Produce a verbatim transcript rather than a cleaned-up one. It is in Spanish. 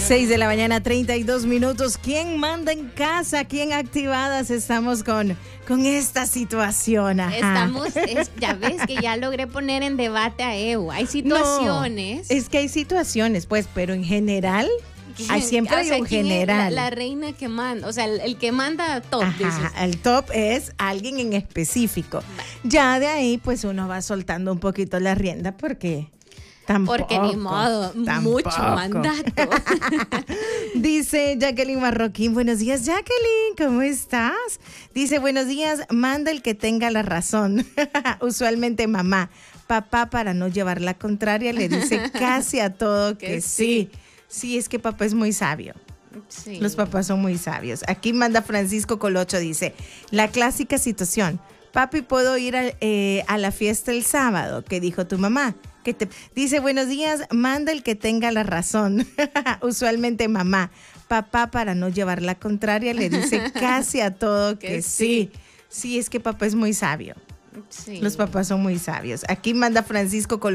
seis de la mañana, treinta y dos minutos. ¿Quién manda en casa? ¿Quién activadas? Estamos con, con esta situación. Ajá. Estamos, es, ya ves que ya logré poner en debate a Evo. Hay situaciones. No, es que hay situaciones, pues, pero en general, hay, siempre hay o sea, un ¿quién general. Es la, la reina que manda, o sea, el, el que manda top. Ajá, el top es alguien en específico. Ya de ahí, pues, uno va soltando un poquito la rienda porque... Tampoco, Porque ni modo, tampoco. mucho mandato. Dice Jacqueline Marroquín, buenos días Jacqueline, ¿cómo estás? Dice, buenos días, manda el que tenga la razón. Usualmente mamá, papá para no llevar la contraria le dice casi a todo que, que sí. sí. Sí, es que papá es muy sabio. Sí. Los papás son muy sabios. Aquí manda Francisco Colocho, dice, la clásica situación, papi, ¿puedo ir a, eh, a la fiesta el sábado? ¿Qué dijo tu mamá? Que te dice, buenos días, manda el que tenga la razón. Usualmente mamá, papá para no llevar la contraria le dice casi a todo que, que sí. sí. Sí, es que papá es muy sabio. Sí. Los papás son muy sabios. Aquí manda Francisco Col